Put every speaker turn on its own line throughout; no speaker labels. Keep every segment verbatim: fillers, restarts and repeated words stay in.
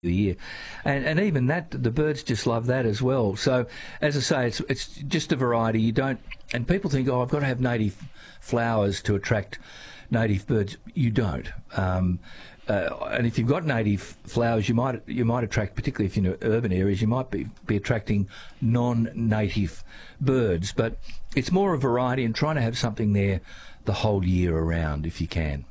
year, and and even that, the birds just love that as well. So, as I say, it's it's just a variety. You don't, and people think, oh, I've got to have native flowers to attract native birds. You don't. Um, uh, and if you've got native flowers, you might you might attract, particularly if you're in urban areas, you might be be attracting non-native birds. But it's more a variety and trying to have something there the whole year around if you can.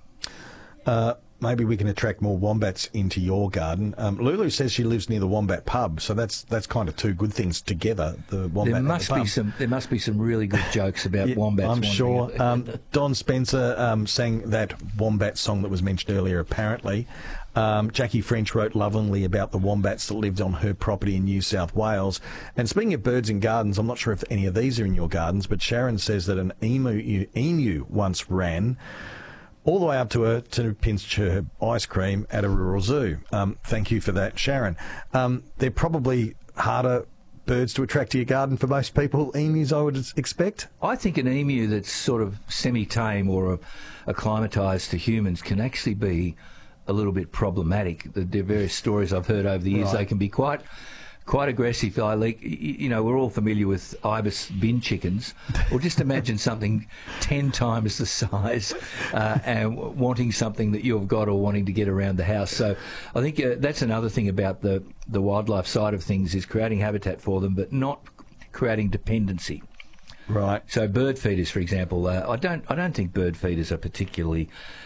Uh, Maybe we can attract more wombats into your garden. Um, Lulu says she lives near the Wombat Pub, so that's that's kind of two good things together. The wombat.
There must
and the
be
pub.
some. There must be some really good jokes about
Yeah,
wombats.
I'm sure.
It.
Um, Don Spencer um, sang that wombat song that was mentioned earlier. Apparently, um, Jackie French wrote lovingly about the wombats that lived on her property in New South Wales. And speaking of birds in gardens, I'm not sure if any of these are in your gardens, but Sharon says that an emu emu once ran all the way up to her to pinch her ice cream at a rural zoo. Um, thank you for that, Sharon. Um, they're probably harder birds to attract to your garden for most people, emus, I would expect.
I think an emu that's sort of semi-tame or acclimatised to humans can actually be a little bit problematic. The, the various stories I've heard over the years,
Right.
they can be quite... quite aggressive. I like, you know, we're all familiar with ibis bin chickens. Or just imagine something ten times the size uh, and wanting something that you've got or wanting to get around the house. So I think uh, that's another thing about the, the wildlife side of things, is creating habitat for them, but not creating dependency.
Right.
So bird feeders, for example, uh, I don't I don't think bird feeders are particularly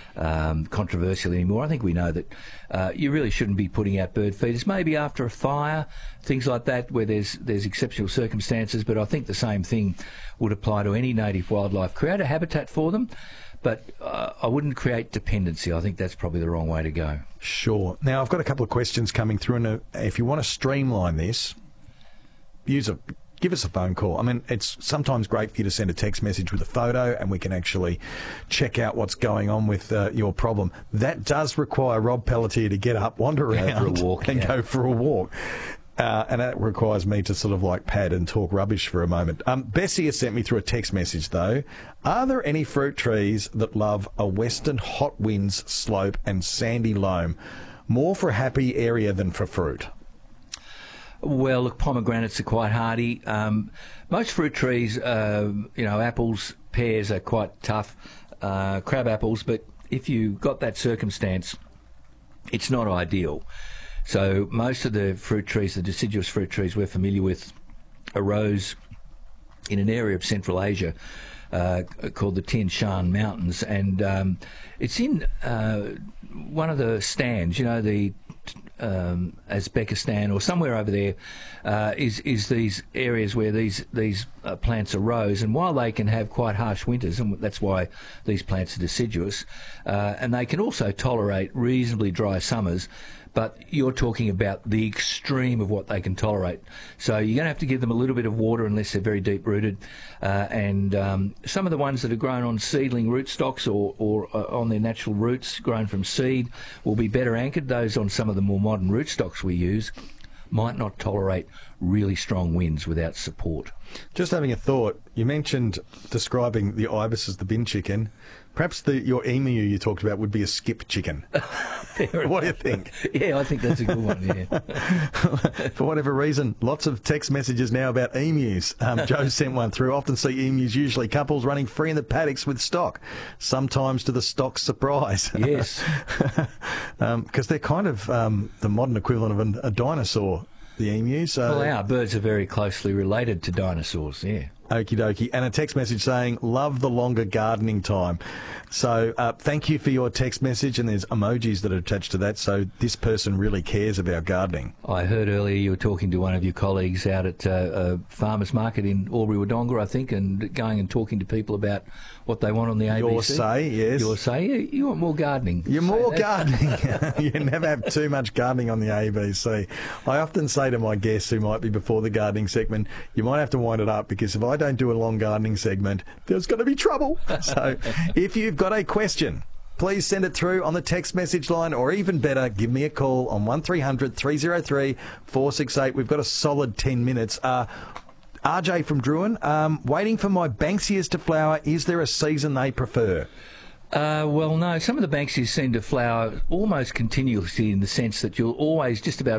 um, controversial anymore. I think we know that uh, you really shouldn't be putting out bird feeders. Maybe after a fire, things like that, where there's there's exceptional circumstances. But I think the same thing would apply to any native wildlife. Create a habitat for them, but uh, I wouldn't create dependency. I think that's probably the wrong way to go.
Sure. Now, I've got a couple of questions coming through, and uh, if you want to streamline this, use a... give us a phone call. I mean, it's sometimes great for you to send a text message with a photo and we can actually check out what's going on with uh, your problem. That does require Rob Pelletier to get up, wander around
Go for a walk,
and
yeah.
go for a walk. Uh, and that requires me to sort of like pad and talk rubbish for a moment. Um, Bessie has sent me through a text message, though. Are there any fruit trees that love a western hot winds slope and sandy loam? More for a happy area than for fruit.
Well, look, pomegranates are quite hardy. Um, most fruit trees, uh, you know, apples, pears are quite tough, uh, crab apples, but if you've got that circumstance, it's not ideal. So most of the fruit trees, the deciduous fruit trees we're familiar with, arose in an area of Central Asia uh, called the Tian Shan Mountains, and um, it's in uh, one of the stands, you know, the Um, Uzbekistan or somewhere over there, uh, is is these areas where these these uh, plants arose, and while they can have quite harsh winters, and that's why these plants are deciduous, uh, and they can also tolerate reasonably dry summers, but you're talking about the extreme of what they can tolerate. So you're going to have to give them a little bit of water unless they're very deep rooted, uh, and um, some of the ones that are grown on seedling rootstocks or, or uh, on their natural roots grown from seed will be better anchored. Those on some of the more modern rootstocks we use might not tolerate really strong winds without support.
Just having a thought, you mentioned describing the ibis as the bin chicken. Perhaps the, your emu you talked about would be a skip chicken. What do you think?
Yeah, I think that's a good one, yeah.
For whatever reason, lots of text messages now about emus. Um, Joe sent one through. Often see emus, usually couples, running free in the paddocks with stock, sometimes to the stock's surprise.
Yes.
Because um, they're kind of um, the modern equivalent of an, a dinosaur, the emus. So.
Well, our birds are very closely related to dinosaurs, yeah.
Okie dokie. And a text message saying, love the longer gardening time. So uh, thank you for your text message, and there's emojis that are attached to that, so this person really cares about gardening.
I heard earlier you were talking to one of your colleagues out at uh, a farmers market in Albury-Wodonga, I think, and going and talking to people about what they want on the A B C.
Your say, yes.
Your say, you, you want more gardening.
You're
Say
more
that.
gardening. You never have too much gardening on the A B C. I often say to my guests who might be before the gardening segment, you might have to wind it up, because if I don't do a long gardening segment, there's going to be trouble. So if you've got a question, please send it through on the text message line, or even better, give me a call on one three hundred three oh three four six eight. We've got a solid ten minutes. Uh, R J from Druin, um, waiting for my Banksias to flower. Is there a season they prefer?
Uh, well, no. Some of the Banksias seem to flower almost continuously, in the sense that you'll always, just about